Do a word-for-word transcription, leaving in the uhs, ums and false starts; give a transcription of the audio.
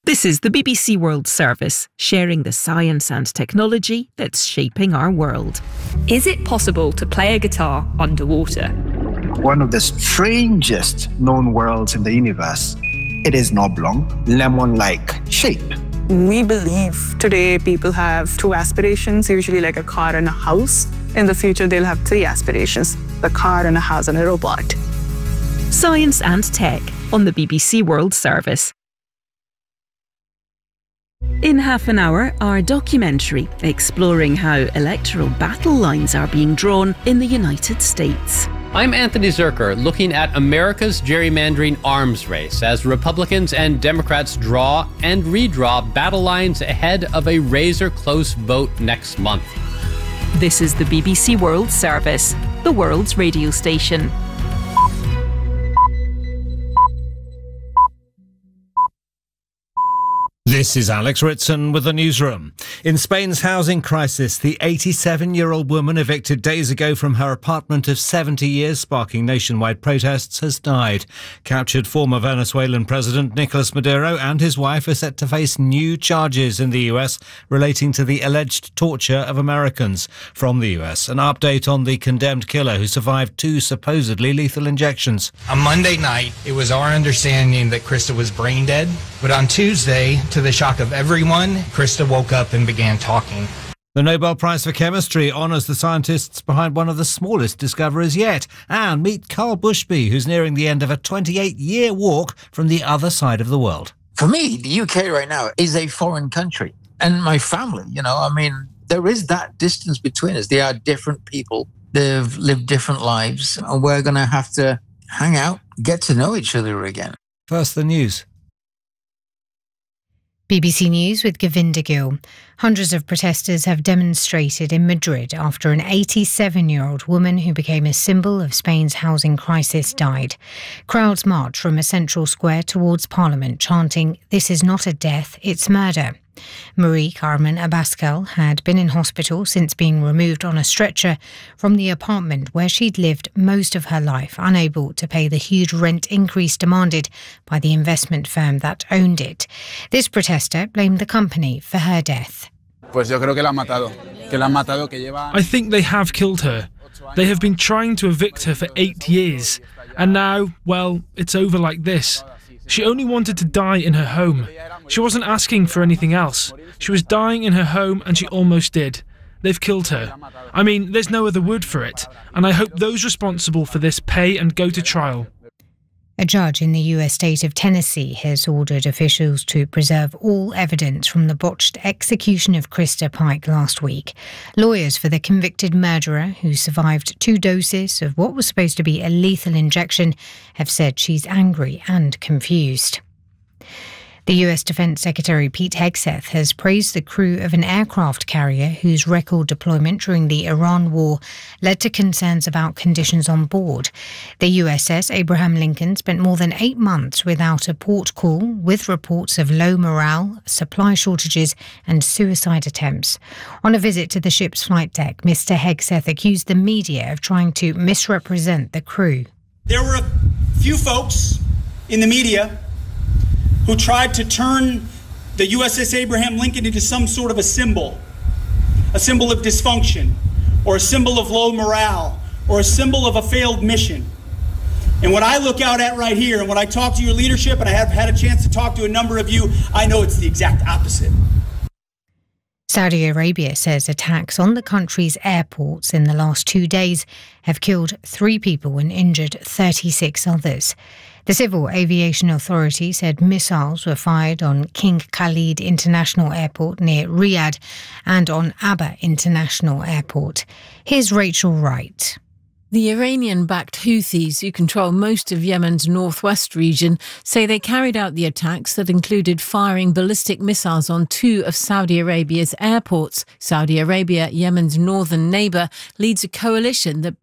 This is the B B C World Service, sharing the science and technology that's shaping our world. Is it possible to play a guitar underwater? One of the strangest known worlds in the universe. It is an oblong, lemon-like shape. We believe today people have two aspirations, usually like a car and a house. In the future, they'll have three aspirations, a car and a house and a robot. Science and tech on the B B C World Service. In half an hour, our documentary exploring how electoral battle lines are being drawn in the United States. I'm Anthony Zerker, looking at America's gerrymandering arms race as Republicans and Democrats draw and redraw battle lines ahead of a razor-close vote next month. This is the B B C World Service, the world's radio station. This is Alex Ritson with the newsroom. In Spain's housing crisis, the eighty-seven-year-old woman evicted days ago from her apartment of seventy years, sparking nationwide protests, has died. Captured former Venezuelan President Nicolas Maduro and his wife are set to face new charges in the U S relating to the alleged torture of Americans. From the U S, an update on the condemned killer who survived two supposedly lethal injections. On Monday night, it was our understanding that Krista was brain dead, but on Tuesday, to the shock of everyone, Krista woke up and began talking. The Nobel Prize for Chemistry honours the scientists behind one of the smallest discoveries yet. And meet Carl Bushby, who's nearing the end of a twenty-eight-year walk from the other side of the world. For me, the U K right now is a foreign country. And my family, you know, I mean, there is that distance between us. They are different people. They've lived different lives. And we're going to have to hang out, get to know each other again. First, the news. B B C News with Govinda Gill. Hundreds of protesters have demonstrated in Madrid after an eighty-seven-year-old woman who became a symbol of Spain's housing crisis died. Crowds marched from a central square towards Parliament, chanting, "This is not a death, it's murder." Marie Carmen Abascal had been in hospital since being removed on a stretcher from the apartment where she'd lived most of her life, unable to pay the huge rent increase demanded by the investment firm that owned it. This protester blamed the company for her death. I think they have killed her. They have been trying to evict her for eight years. And now, well, it's over like this. She only wanted to die in her home. She wasn't asking for anything else. She was dying in her home and she almost did. They've killed her. I mean, there's no other word for it. And I hope those responsible for this pay and go to trial. A judge in the U S state of Tennessee has ordered officials to preserve all evidence from the botched execution of Krista Pike last week. Lawyers for the convicted murderer, who survived two doses of what was supposed to be a lethal injection, have said she's angry and confused. The U S Defence Secretary Pete Hegseth has praised the crew of an aircraft carrier whose record deployment during the Iran war led to concerns about conditions on board. The U S S Abraham Lincoln spent more than eight months without a port call, with reports of low morale, supply shortages and suicide attempts. On a visit to the ship's flight deck, Mister Hegseth accused the media of trying to misrepresent the crew. There were a few folks in the media who tried to turn the U S S Abraham Lincoln into some sort of a symbol, a symbol of dysfunction, or a symbol of low morale, or a symbol of a failed mission. And what I look out at right here, and when I talk to your leadership, and I have had a chance to talk to a number of you, I know it's the exact opposite. Saudi Arabia says attacks on the country's airports in the last two days have killed three people and injured thirty-six others. The Civil Aviation Authority said missiles were fired on King Khalid International Airport near Riyadh and on Aba International Airport. Here's Rachel Wright. The Iranian-backed Houthis, who control most of Yemen's northwest region, say they carried out the attacks that included firing ballistic missiles on two of Saudi Arabia's airports. Saudi Arabia, Yemen's northern neighbour, leads a coalition that